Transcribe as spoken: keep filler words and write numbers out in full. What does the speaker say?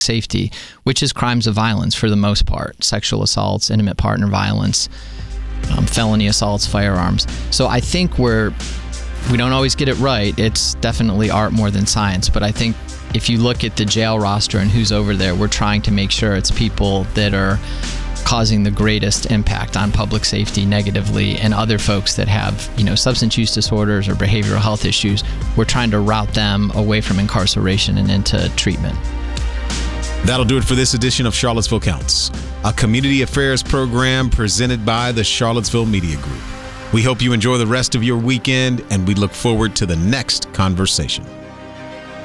safety, which is crimes of violence for the most part, sexual assaults, intimate partner violence, um, felony assaults, firearms. So I think we're, we don't always get it right. It's definitely art more than science, but I think if you look at the jail roster and who's over there, we're trying to make sure it's people that are causing the greatest impact on public safety negatively, and other folks that have, you know, substance use disorders or behavioral health issues. We're trying to route them away from incarceration and into treatment. That'll do it for this edition of Charlottesville Counts, a community affairs program presented by the Charlottesville Media Group. We hope you enjoy the rest of your weekend, and we look forward to the next conversation.